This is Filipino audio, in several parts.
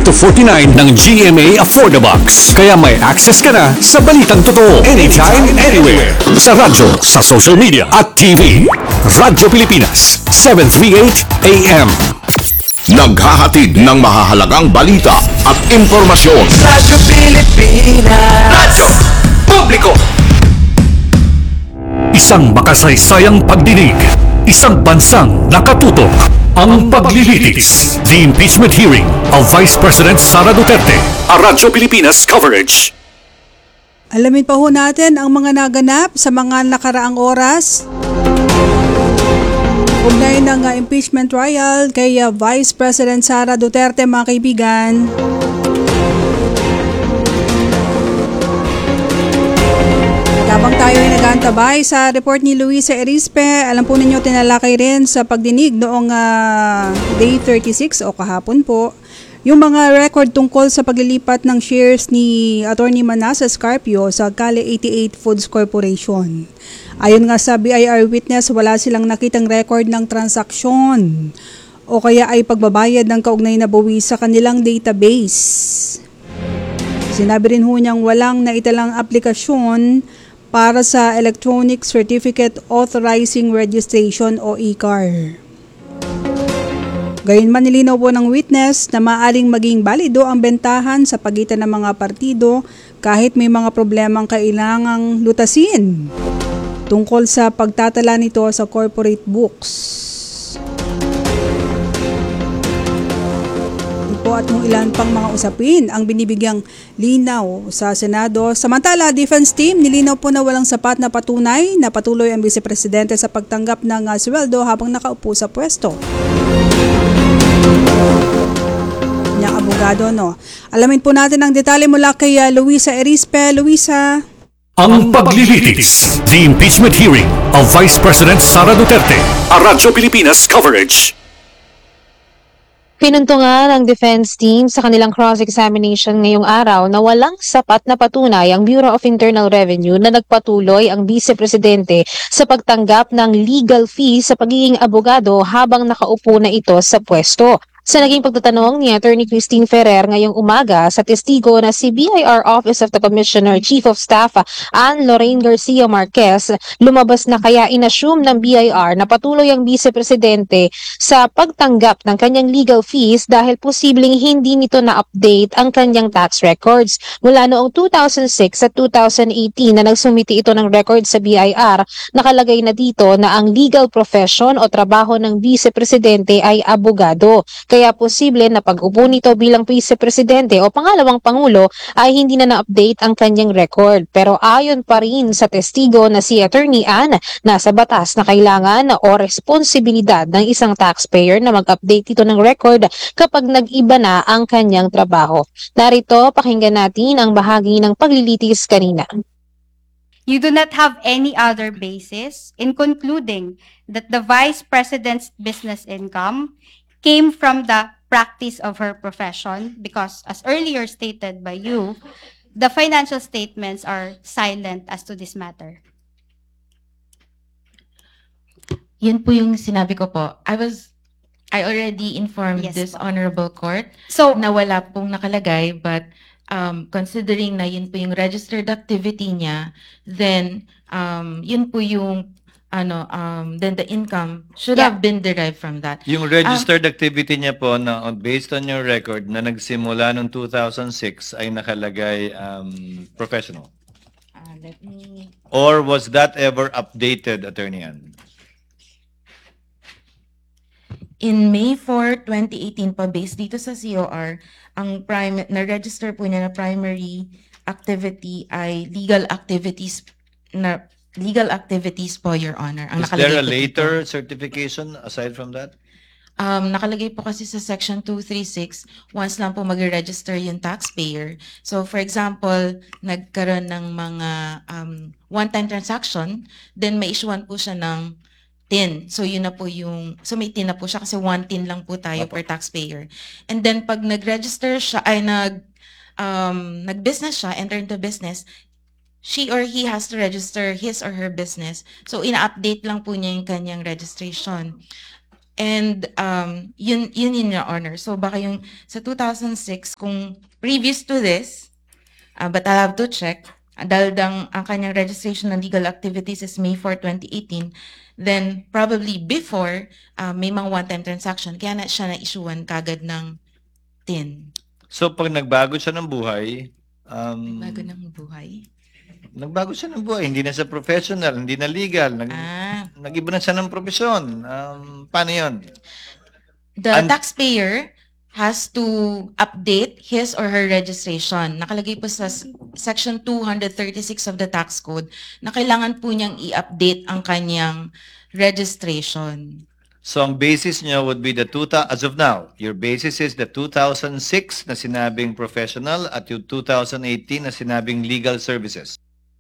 to 49 ng GMA Affordabox. Kaya may access ka na sa balitang totoo anytime, anywhere. Sa radyo, sa social media at TV. Radyo Pilipinas, 738 AM. Naghahatid ng mahahalagang balita at impormasyon. Radyo Pilipinas. Radyo Publiko. Isang makasaysayang pagdinig. Isang bansang nakatutok. Ang paglilitis. The impeachment hearing of Vice President Sara Duterte. A Radyo Pilipinas coverage. Alamin pa ho natin ang mga naganap sa mga nakaraang oras. Ugnay ng impeachment trial kay Vice President Sara Duterte, mga kaibigan. Habang tayo ay nag-aantabay sa report ni Luisa Erispe, alam po ninyo tinalakay rin sa pagdinig noong day 36 o kahapon po, yung mga record tungkol sa paglilipat ng shares ni Attorney Manasseh Scarpio sa Kale 88 Foods Corporation. Ayon nga sa BIR witness, wala silang nakitang record ng transaksyon o kaya ay pagbabayad ng kaugnay na buwis sa kanilang database. Sinabi rin ho niyang walang naitalang aplikasyon para sa Electronic Certificate Authorizing Registration o ECAR. Gayunman nilinaw po ng witness na maaaring maging balido ang bentahan sa pagitan ng mga partido kahit may mga problemang kailangang lutasin tungkol sa pagtatala nito sa corporate books. At kung ilan pang mga usapin ang binibigyang linaw sa Senado. Samantala, defense team nilinaw po na walang sapat na patunay na patuloy ang Vice Presidente sa pagtanggap ng sweldo habang nakaupo sa pwesto. Niyang abogado, no? Alamin po natin ang detalye mula kay Luisa Erispe. Luisa. Ang paglilitis. The impeachment hearing of Vice President Sara Duterte. A Radyo Pilipinas coverage. Pinuntungan ng defense team sa kanilang cross-examination ngayong araw na walang sapat na patunay ang Bureau of Internal Revenue na nagpatuloy ang Vice Presidente sa pagtanggap ng legal fee sa pagiging abogado habang nakaupo na ito sa pwesto. Sa naging pagtatanong ni Attorney Christine Ferrer ngayong umaga sa testigo na si BIR Office of the Commissioner Chief of Staff Ann Lorraine Garcia Marquez, lumabas na kaya inassume ng BIR na patuloy ang Vice Presidente sa pagtanggap ng kanyang legal fees dahil posibleng hindi nito na-update ang kanyang tax records. Mula noong 2006 at 2018 na nagsumiti ito ng record sa BIR, nakalagay na dito na ang legal profession o trabaho ng Vice Presidente ay abogado. Kaya posible na pag-upo nito bilang Vice Presidente o pangalawang Pangulo ay hindi na na-update ang kanyang record. Pero ayon pa rin sa testigo na si Attorney Ann, nasa batas na kailangan o responsibilidad ng isang taxpayer na mag-update ito ng record kapag nag-iba na ang kanyang trabaho. Narito, pakinggan natin ang bahagi ng paglilitis kanina. You do not have any other basis in concluding that the Vice President's business income came from the practice of her profession because, as earlier stated by you, the financial statements are silent as to this matter. Yun po yung sinabi ko po. I already informed Yes, this po. honorable court So, na wala pong nakalagay, but considering na yun po yung registered activity niya, then yun po yung then the income should Yeah. have been derived from that. Yung registered activity niya po na based on your record na nagsimula noong 2006 ay nakalagay professional. Let me... Or was that ever updated, Attorney Ann? In May 4, 2018 pa, based dito sa COR, ang na-register po niya na primary activity ay legal activities po, Your Honor. Ang Is there a nakalagay po dito. later certification aside from that? Nakalagay po kasi sa Section 236, once lang po mag-register yung taxpayer. So, for example, nagkaroon ng mga one-time transaction, then may issuean po siya ng TIN. So, yun na po yung, so may TIN na po siya kasi one TIN lang po tayo per taxpayer. And then, pag nag-register siya, nag-business siya, enter into business, she or he has to register his or her business. So, ina-update lang po niya yung kanyang registration. And yun Your Honor. So baka yung sa 2006, kung previous to this, but I'll have to check, dahil ang kanyang registration ng legal activities is May 4, 2018, then probably before, may mga one-time transaction, kaya na siya na-issuean kagad ng TIN. So pag nagbago siya ng buhay, Bago ng buhay. nagbago siya ng buhay, hindi na sa professional, hindi na legal, nag-iba na siya ng profesyon. Paano yun? The taxpayer has to update his or her registration. Nakalagay po sa Section 236 of the Tax Code na kailangan po niyang i-update ang kanyang registration. So ang basis niyo would be as of now, your basis is the 2006 na sinabing professional at yung 2018 na sinabing legal services.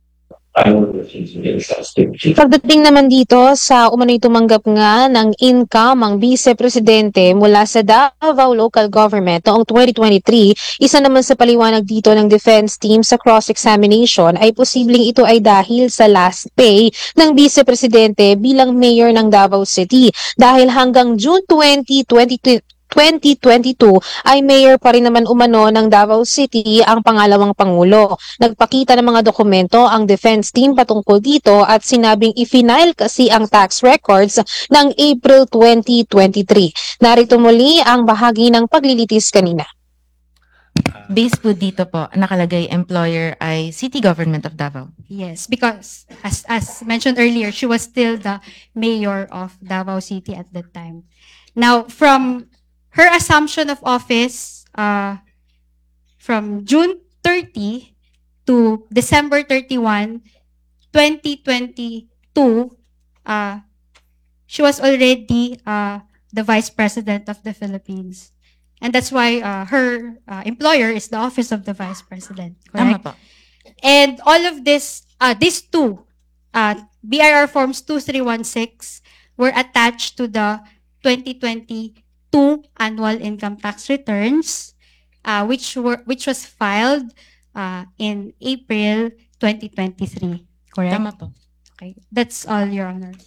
Pagdating naman dito sa umano'y tumanggap nga ng income ang Vice Presidente mula sa Davao Local Government noong 2023, isa naman sa paliwanag dito ng defense team sa cross-examination ay posibleng ito ay dahil sa last pay ng Vice Presidente bilang mayor ng Davao City dahil hanggang June 2022 ay mayor pa rin naman umano ng Davao City ang pangalawang pangulo. Nagpakita ng mga dokumento ang defense team patungkol dito at sinabing i-file kasi ang tax records ng April 2023. Narito muli ang bahagi ng paglilitis kanina. Based po dito po, nakalagay employer ay City Government of Davao. Yes, because as mentioned earlier, she was still the mayor of Davao City at that time. Now, from her assumption of office from June 30 to December 31, 2022, she was already the Vice President of the Philippines. And that's why her employer is the Office of the Vice President. Tama Correct? po. And all of this, these two, BIR Forms 2316 were attached to the 2022 annual income tax returns, which was filed in April 2023. Correct? Tama po. Okay. That's all, Your Honor.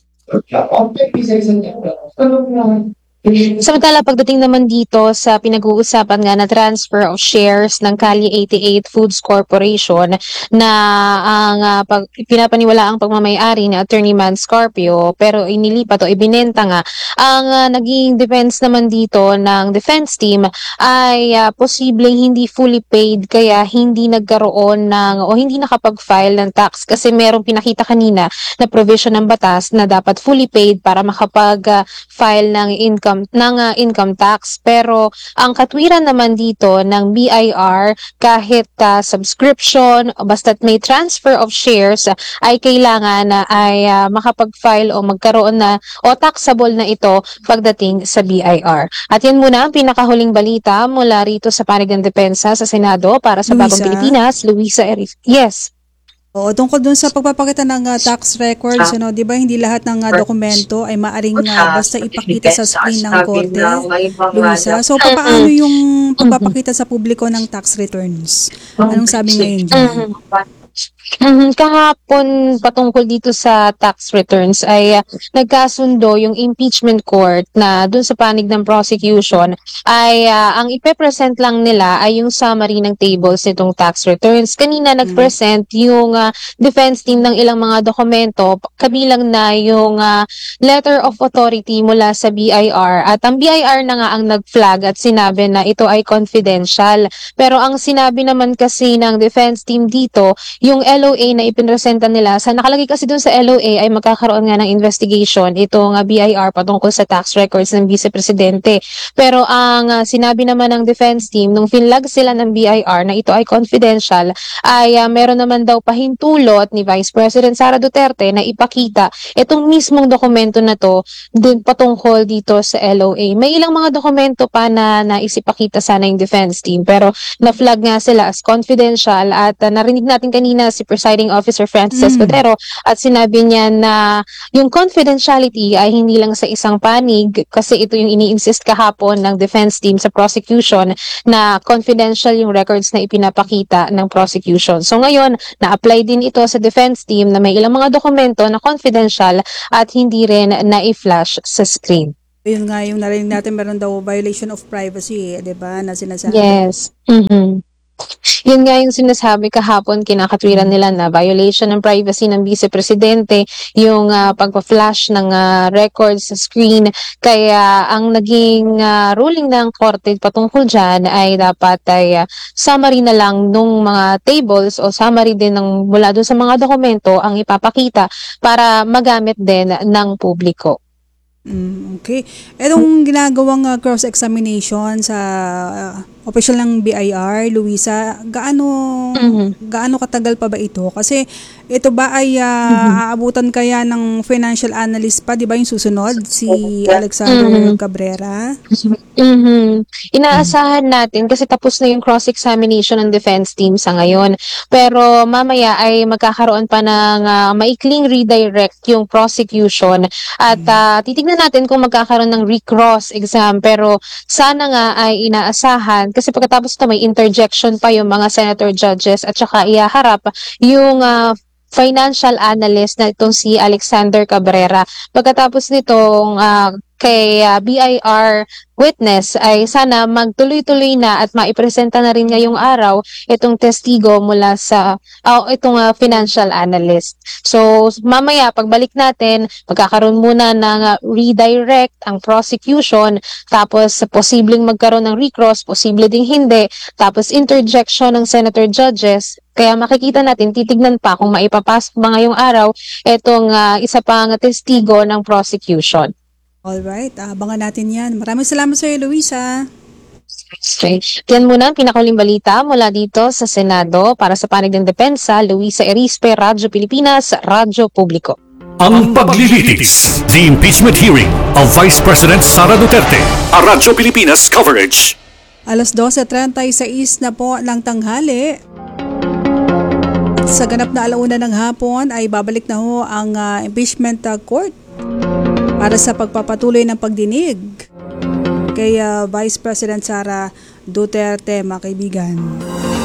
Samantala, pagdating naman dito sa pinag-uusapan nga na transfer of shares ng Calle 88 Foods Corporation na ang pinapaniwala ang pagmamayari ni Attorney Man Scorpio pero inilipat o ibinenta nga, ang naging defense naman dito ng defense team ay posibleng hindi fully paid kaya hindi nagkaroon ng o hindi nakapag-file ng tax kasi merong pinakita kanina na provision ng batas na dapat fully paid para makapag-file ng income tax. Pero ang katwiran naman dito ng BIR, kahit subscription o basta't may transfer of shares ay kailangan na ay makapag-file o magkaroon na o taxable na ito pagdating sa BIR. At yan muna ang pinakahuling balita mula rito sa panig ng depensa sa Senado para sa Bagong Luisa? Pilipinas. Luisa Eris. Yes. Oo, tungkol dun sa pagpapakita ng tax records, di ba hindi lahat ng dokumento ay maaring basta ipakita sa screen ng korte, Luisa? So, paano yung pagpapakita sa publiko ng tax returns? Anong sabi ngayon dyan? Kahapon patungkol dito sa tax returns ay nagkasundo yung impeachment court na dun sa panig ng prosecution ay ang ipe-present lang nila ay yung summary ng tables nitong tax returns. Kanina nag-present yung defense team ng ilang mga dokumento kabilang na yung letter of authority mula sa BIR at ang BIR na nga ang nag-flag at sinabi na ito ay confidential. Pero ang sinabi naman kasi ng defense team dito, yung LOA na ipinresenta nila, sa nakalagay kasi dun sa LOA ay magkakaroon nga ng investigation itong BIR patungkol sa tax records ng Vice Presidente. Pero ang sinabi naman ng defense team, nung finlag sila ng BIR na ito ay confidential, ay meron naman daw pahintulot ni Vice President Sara Duterte na ipakita itong mismong dokumento na to dun patungkol dito sa LOA. May ilang mga dokumento pa na naisipakita sana yung defense team, pero na-flag nga sila as confidential at narinig natin kanina si Presiding Officer Francis Escudero at sinabi niya na yung confidentiality ay hindi lang sa isang panig kasi ito yung ini-insist kahapon ng defense team sa prosecution na confidential yung records na ipinapakita ng prosecution. So ngayon, na-apply din ito sa defense team na may ilang mga dokumento na confidential at hindi rin na-i-flash sa screen. Yun nga yung narinig natin, meron daw violation of privacy, di ba, na sinasabi. Yes. Yun nga yung sinasabi kahapon, kinakatwiran nila na violation ng privacy ng Vice Presidente, yung pagpa-flash ng records sa screen. Kaya ang naging ruling ng korte patungkol dyan ay dapat ay summary na lang nung mga tables o summary din ng mula doon sa mga dokumento ang ipapakita para magamit din ng publiko. Okay. Etong ginagawang cross-examination sa official ng BIR, Luisa, gaano katagal pa ba ito? Kasi ito ba ay aabutan kaya ng financial analyst pa, 'di ba, yung susunod si Alexander Cabrera? Inaasahan natin kasi tapos na yung cross-examination ng defense team sa ngayon. Pero mamaya ay magkakaroon pa ng maikling redirect yung prosecution at titignan natin kung magkakaroon ng recross exam. Pero sana nga ay inaasahan kasi pagkatapos ito may interjection pa yung mga senator judges at saka ihaharap yung financial analyst na itong si Alexander Cabrera. Pagkatapos nitong kay BIR witness ay sana magtuloy-tuloy na at maipresenta na rin ngayong araw itong testigo mula sa itong financial analyst. So mamaya pagbalik natin, magkakaroon muna ng redirect ang prosecution, tapos posibleng magkaroon ng recross, posible ding hindi, tapos interjection ng senator judges. Kaya makikita natin, titignan pa kung maipapasok ba ngayong araw itong isa pang testigo ng prosecution. Alright, abangan natin yan. Maraming salamat sa iyo, Luisa. Okay. Yan muna ang pinakahuling balita mula dito sa Senado. Para sa panig ng depensa, Luisa Erispe, Radyo Pilipinas, Radyo Publiko. Ang paglilitis, the impeachment hearing of Vice President Sara Duterte. A Radyo Pilipinas coverage. Alas 12:36 na po ng tanghali. Sa ganap na alauna ng hapon ay babalik na ho ang impeachment court para sa pagpapatuloy ng pagdinig kay Vice President Sara Duterte, mga kaibigan.